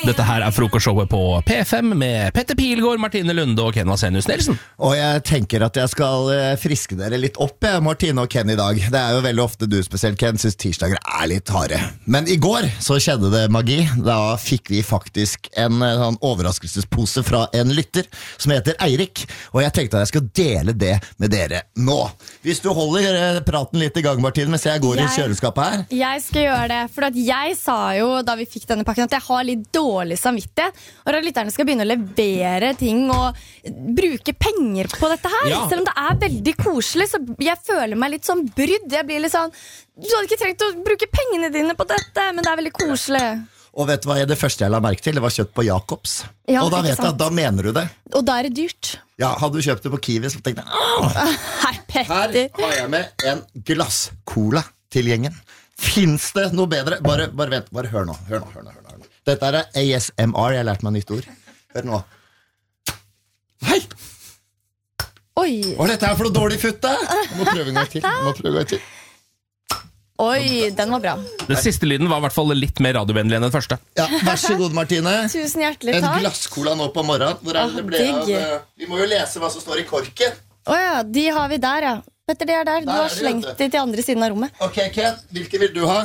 Dette her frokostshowet på P5 med Petter Pilgaard, Martine Lunde og Ken Vasenius Nelson. Og jeg tenker at jeg skal friske dere litt opp, Martine og Ken i dag. Det jo veldig ofte du spesielt, Ken, synes tirsdager litt harde. Men i går så skjedde det magi. Da fikk vi faktisk en overraskelsespose fra en lytter som heter Eirik. Og jeg tenkte at jeg skal dele det med dere nå. Hvis du holder praten litt i gang, Martine, mens jeg går i kjøleskapet her. Jeg skal gjøre det, for at jeg sa jo da vi fikk denne pakken at jeg har litt dårlig samvittighet, og at lytterne skal begynne å levere ting og bruke penger på dette her. Selv om det veldig koselig, så jeg føler meg litt sånn brydd. Jeg blir litt sånn, du hadde ikke trengt å bruke pengene dine på dette, men det veldig koselig. Og vet du hva det første jeg la merke til? Det var kjøtt på Jacobs. Og da vet jeg at da mener du det. Og da det dyrt. Ja, hadde du kjøpt det på Kiwi, så tenkte jeg Hei, Petter. Her har jeg med en glass cola til gjengen. Finns det noe bedre? Bare vent, bare hør nå. Dette ASMR, jeg har lært meg nytt ord. Hør nå. Hei! Oi. Hva dette for noe dårlig futt, Jeg må prøve en gang til. Oi, den var bra. Den siste lyden var I hvert fall litt mer radiovennlig enn den første. Ja, vær så god, Martine. Tusen hjertelig takk. En glasscola nå på morgenen. Hvor det ble av? Vi må jo lese hva som står I korken. Åja, de har vi der, Petter, det der. Du har slengt de til andre siden av rommet. Ok, Ken, hvilken vil du ha?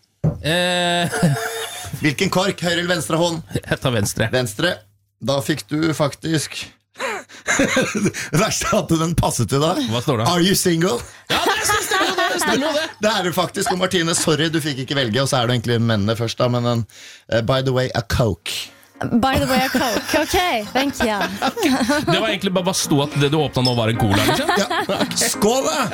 Hvilken kork? Høyre eller venstre hånd? Jeg tar venstre. Venstre. Da fikk du faktisk det verste at den passet til da. Hva står det? Are you single? Ja, det stemmer det. Det du faktisk, og Martine, sorry, du fikk ikke velge. Og så du egentlig mennene først da. Men by the way, a coke. By the way, a coke, ok, thank you. Det var egentlig bare stå at det du åpnet nå var en cola, liksom. Ja. Skål da!